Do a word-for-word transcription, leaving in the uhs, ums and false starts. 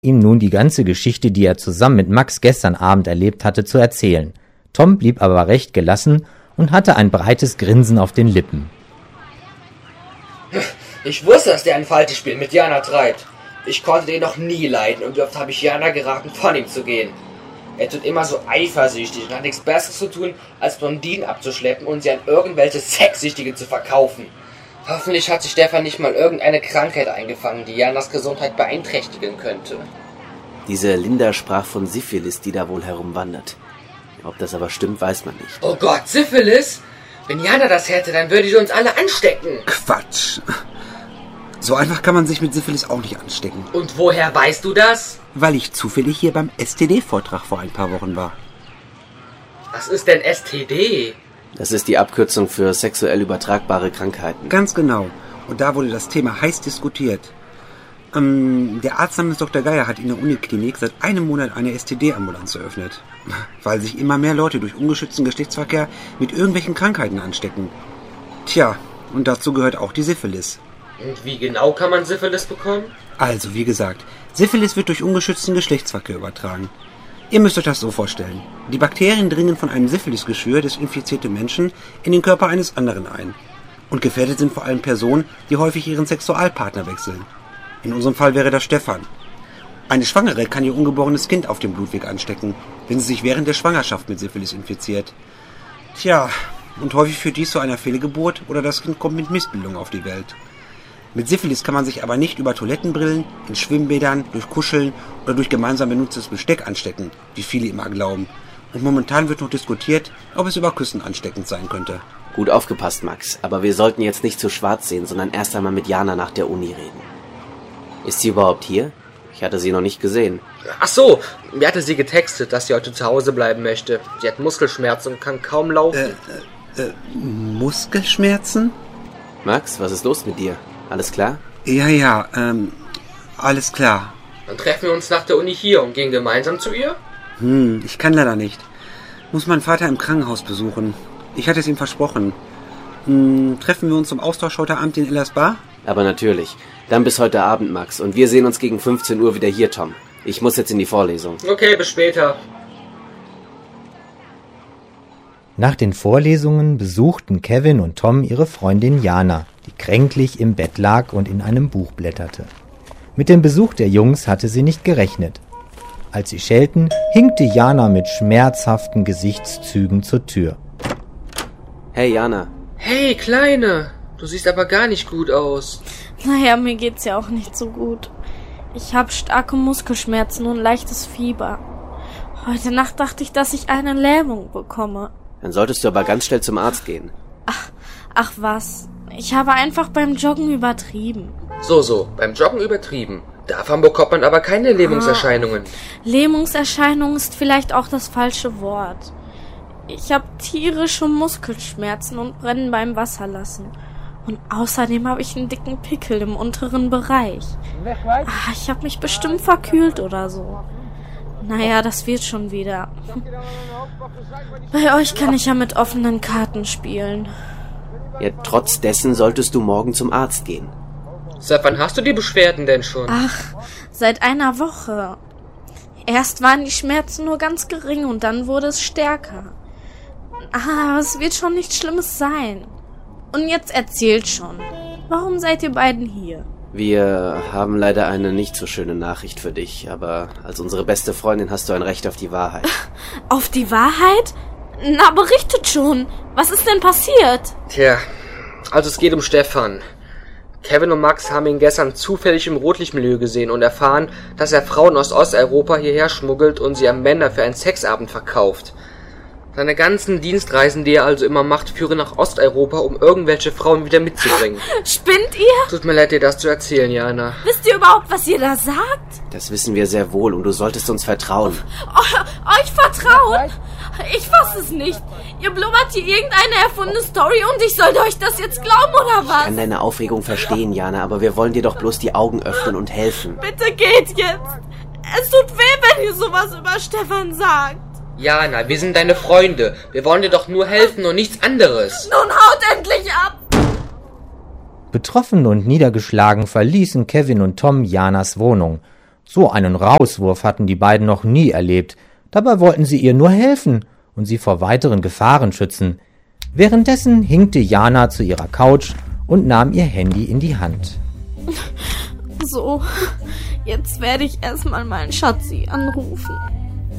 ihm nun die ganze Geschichte, die er zusammen mit Max gestern Abend erlebt hatte, zu erzählen. Tom blieb aber recht gelassen und hatte ein breites Grinsen auf den Lippen. Ich wusste, dass der ein falsches Spiel mit Jana treibt. Ich konnte den noch nie leiden und wie oft habe ich Jana geraten, von ihm zu gehen. Er tut immer so eifersüchtig und hat nichts Besseres zu tun, als Blondinen abzuschleppen und sie an irgendwelche Sexsüchtige zu verkaufen. Hoffentlich hat sich Stefan nicht mal irgendeine Krankheit eingefangen, die Janas Gesundheit beeinträchtigen könnte. Diese Linda sprach von Syphilis, die da wohl herumwandert. Ob das aber stimmt, weiß man nicht. Oh Gott, Syphilis? Wenn Jana das hätte, dann würde sie uns alle anstecken. Quatsch. So einfach kann man sich mit Syphilis auch nicht anstecken. Und woher weißt du das? Weil ich zufällig hier beim S T D-Vortrag vor ein paar Wochen war. Was ist denn S T D? Das ist die Abkürzung für sexuell übertragbare Krankheiten. Ganz genau. Und da wurde das Thema heiß diskutiert. Ähm, der Arzt namens Doktor Geier hat in der Uniklinik seit einem Monat eine S T D-Ambulanz eröffnet. Weil sich immer mehr Leute durch ungeschützten Geschlechtsverkehr mit irgendwelchen Krankheiten anstecken. Tja, und dazu gehört auch die Syphilis. Und wie genau kann man Syphilis bekommen? Also, wie gesagt, Syphilis wird durch ungeschützten Geschlechtsverkehr übertragen. Ihr müsst euch das so vorstellen. Die Bakterien dringen von einem Syphilisgeschwür des infizierten Menschen in den Körper eines anderen ein. Und gefährdet sind vor allem Personen, die häufig ihren Sexualpartner wechseln. In unserem Fall wäre das Stefan. Eine Schwangere kann ihr ungeborenes Kind auf dem Blutweg anstecken, wenn sie sich während der Schwangerschaft mit Syphilis infiziert. Tja, und häufig führt dies zu einer Fehlgeburt oder das Kind kommt mit Missbildung auf die Welt. Mit Syphilis kann man sich aber nicht über Toilettenbrillen, in Schwimmbädern, durch Kuscheln oder durch gemeinsam benutztes Besteck anstecken, wie viele immer glauben. Und momentan wird noch diskutiert, ob es über Küssen ansteckend sein könnte. Gut aufgepasst, Max. Aber wir sollten jetzt nicht zu schwarz sehen, sondern erst einmal mit Jana nach der Uni reden. Ist sie überhaupt hier? Ich hatte sie noch nicht gesehen. Ach so, mir hatte sie getextet, dass sie heute zu Hause bleiben möchte. Sie hat Muskelschmerzen und kann kaum laufen. Äh, äh, Muskelschmerzen? Max, was ist los mit dir? Alles klar? Ja, ja, ähm, alles klar. Dann treffen wir uns nach der Uni hier und gehen gemeinsam zu ihr? Hm, ich kann leider nicht. Muss meinen Vater im Krankenhaus besuchen. Ich hatte es ihm versprochen. Hm, treffen wir uns zum Austausch heute Abend in Ellas Bar? Aber natürlich. Dann bis heute Abend, Max. Und wir sehen uns gegen fünfzehn Uhr wieder hier, Tom. Ich muss jetzt in die Vorlesung. Okay, bis später. Nach den Vorlesungen besuchten Kevin und Tom ihre Freundin Jana, die kränklich im Bett lag und in einem Buch blätterte. Mit dem Besuch der Jungs hatte sie nicht gerechnet. Als sie schelten, hinkte Jana mit schmerzhaften Gesichtszügen zur Tür. Hey, Jana. Hey, Kleine. Du siehst aber gar nicht gut aus. Naja, mir geht's ja auch nicht so gut. Ich habe starke Muskelschmerzen und leichtes Fieber. Heute Nacht dachte ich, dass ich eine Lähmung bekomme. Dann solltest du aber ganz schnell zum Arzt gehen. Ach, ach was. Ich habe einfach beim Joggen übertrieben. So, so, beim Joggen übertrieben. Davon bekommt man aber keine Lähmungserscheinungen. Ah, Lähmungserscheinung ist vielleicht auch das falsche Wort. Ich habe tierische Muskelschmerzen und Brennen beim Wasserlassen. Und außerdem habe ich einen dicken Pickel im unteren Bereich. Ah, ich habe mich bestimmt verkühlt oder so. Naja, das wird schon wieder. Bei euch kann ich ja mit offenen Karten spielen. Ja, trotz dessen solltest du morgen zum Arzt gehen. Seit wann hast du die Beschwerden denn schon? Ach, seit einer Woche. Erst waren die Schmerzen nur ganz gering und dann wurde es stärker. Ah, es wird schon nichts Schlimmes sein. Und jetzt erzählt schon. Warum seid ihr beiden hier? Wir haben leider eine nicht so schöne Nachricht für dich, aber als unsere beste Freundin hast du ein Recht auf die Wahrheit. Auf die Wahrheit? Na, berichtet schon. Was ist denn passiert? Tja, also es geht um Stefan. Kevin und Max haben ihn gestern zufällig im Rotlichtmilieu gesehen und erfahren, dass er Frauen aus Osteuropa hierher schmuggelt und sie an Männer für einen Sexabend verkauft. Seine ganzen Dienstreisen, die er also immer macht, führen nach Osteuropa, um irgendwelche Frauen wieder mitzubringen. Spinnt ihr? Tut mir leid, dir das zu erzählen, Jana. Wisst ihr überhaupt, was ihr da sagt? Das wissen wir sehr wohl und du solltest uns vertrauen. Oh, euch vertrauen? Ich fass es nicht. Ihr blubbert hier irgendeine erfundene Story und ich sollte euch das jetzt glauben, oder was? Ich kann deine Aufregung verstehen, Jana, aber wir wollen dir doch bloß die Augen öffnen und helfen. Bitte geht jetzt. Es tut weh, wenn ihr sowas über Stefan sagt. Jana, wir sind deine Freunde. Wir wollen dir doch nur helfen und nichts anderes. Nun haut endlich ab! Betroffen und niedergeschlagen verließen Kevin und Tom Janas Wohnung. So einen Rauswurf hatten die beiden noch nie erlebt. Dabei wollten sie ihr nur helfen und sie vor weiteren Gefahren schützen. Währenddessen hinkte Jana zu ihrer Couch und nahm ihr Handy in die Hand. So, jetzt werde ich erstmal meinen Schatzi anrufen.